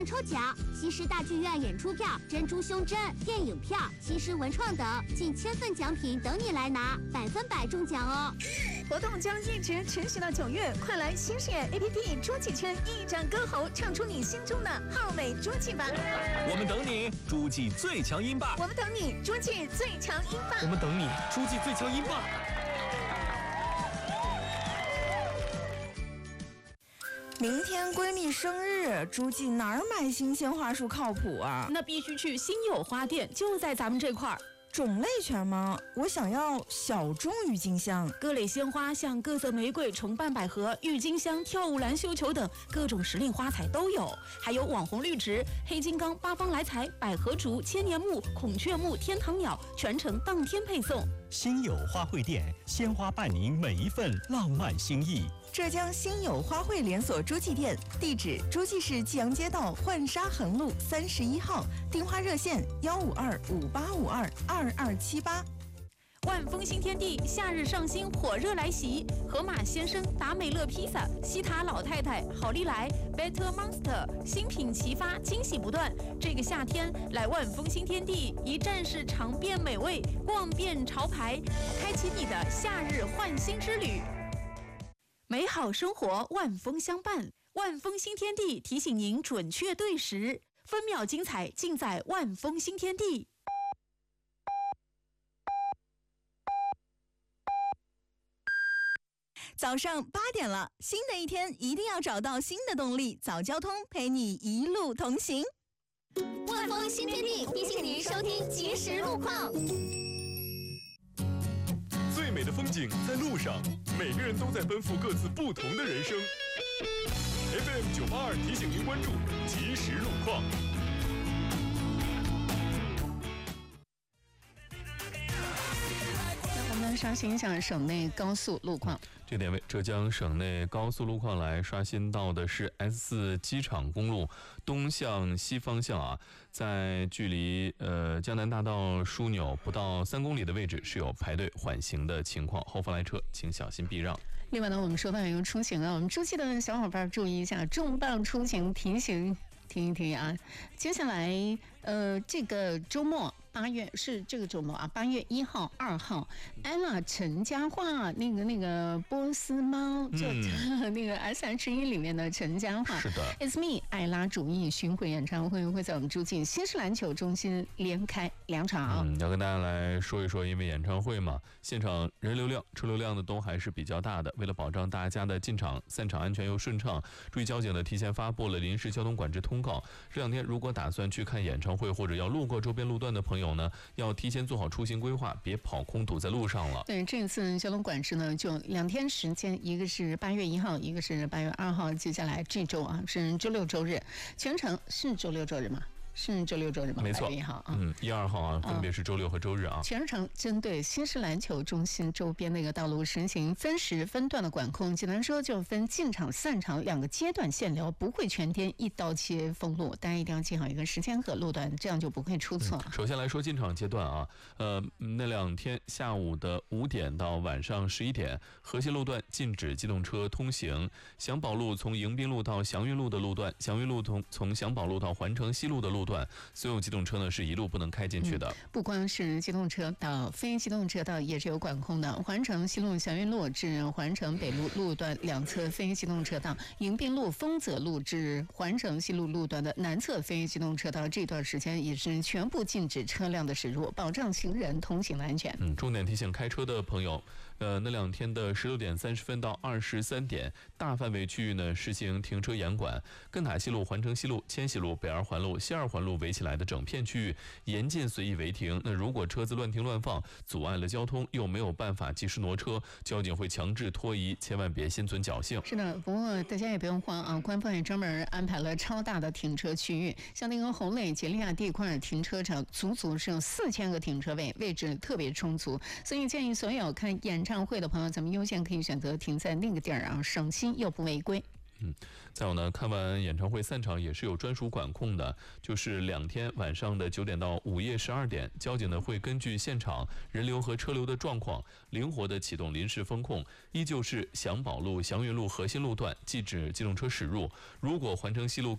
抽奖，西施大剧院演出票、珍珠胸针、电影票、西施文创等近1000份奖品等你来拿，100%中奖哦！ 活动将一直持续到9月，快来新视野 APP 捉气圈一展歌喉，唱出你心中的浩美捉气吧！ 我们等你，诸暨最强音霸！ 我们等你，捉气最强音霸！ 我们等你，诸暨最强音霸！ 明天闺蜜生日，诸暨哪儿买新鲜花束靠谱啊？ 那必须去新友花店，就在咱们这块儿。 种类全吗？我想要小众郁金香， 各类鲜花像各色玫瑰、重瓣百合、郁金香、跳舞兰、绣球等各种时令花材都有，还有网红绿植、黑金刚、八方来财、百合竹、千年木、孔雀木、天堂鸟，全程当天配送。 新友花卉店，鲜花伴您每一份浪漫心意。 浙江新友花卉连锁诸暨店，地址诸暨市济阳街道浣纱横路31号，电话热线15258522278。 万丰新天地夏日上新火热来袭，盒马鲜生、达美乐披萨、西塔老太太、好利来、Better Monster 新品齐发，惊喜不断。这个夏天来万丰新天地，一站式尝遍美味，逛遍潮牌，开启你的夏日焕新之旅。美好生活万丰相伴，万丰新天地提醒您准确对时，分秒精彩尽在万丰新天地。 早上8点了，新的一天一定要找到新的动力，早交通陪你一路同行。 万丰新天地提醒您收听即时路况。 最美的风景在路上，每个人都在奔赴各自不同的人生。FM 982提醒您关注即时路况。 我们刷新一下省内高速路况。 这点为浙江省内高速路况来刷新到的是 S4 机场公路东向西方向啊，在距离江南大道枢纽不到3公里的位置是有排队缓行的情况，后方来车请小心避让。 另外呢，我们说到一个出行啊，我们诸暨的小伙伴注意一下，重磅出行提醒。听一听啊，接下来这个周末8月是这个周末啊，8月1号、2号，艾拉陈嘉桦那个波斯猫，就那个 S.H.E 里面的陈嘉桦， 是的 ，It's Me 艾拉主义巡回演唱会会在我们诸暨新式篮球中心连开2场。 要跟大家来说一说，因为演唱会嘛，现场人流量、车流量呢都还是比较大的。为了保障大家的进场、散场安全又顺畅，诸暨交警呢提前发布了临时交通管制通告。这2天如果打算去看演唱会或者要路过周边路段的朋友呢，要提前做好出行规划，别跑空堵在路上了。 对，这次交通管制呢，就2天时间，一个是8月1号，一个是8月2号，接下来这周啊是周六周日，全程是周六周日吗？是周六周日吗？ 没错 ，8月1号啊 ，1、2号啊，分别是周六和周日啊。 全程针对新式篮球中心周边那个道路实行分时分段的管控，简单说就分进场、散场2个阶段限流，不会全天一刀切封路，大家一定要记好一个时间和路段，这样就不会出错。 首先来说进场阶段啊，那2天下午的5点到晚上11点，核心路段禁止机动车通行。祥宝路从迎宾路到祥云路的路段，祥云路从祥宝路到环城西路的路段，所有机动车呢是一路不能开进去的。 不光是机动车道，非机动车道也是有管控的。环城西路祥云路至环城北路路段2侧非机动车道，迎宾路丰泽路至环城西路路段的南侧非机动车道，这段时间也是全部禁止车辆的驶入，保障行人通行安全。 重点提醒开车的朋友，那2天的16点30分到23点，大范围区域呢实行停车严管，艮塔西路、环城西路、千禧路、北二环路、西二环路围起来的整片区域严禁随意违停。那如果车子乱停乱放，阻碍了交通，又没有办法及时挪车，交警会强制拖移，千万别心存侥幸。 是的，不过大家也不用慌啊，官方也专门安排了超大的停车区域，像那个红磊杰利亚地块停车场，足足是有4000个停车位，位置特别充足，所以建议所有看演唱会的朋友，咱们优先可以选择停在那个地儿啊，省心又不违规。 再有呢，看完演唱会散场也是有专属管控的，就是2天晚上的9点到午夜12点，交警呢会根据现场人流和车流的状况，灵活的启动临时封控，依旧是祥宝路、祥云路核心路段禁止机动车驶入。如果环城西路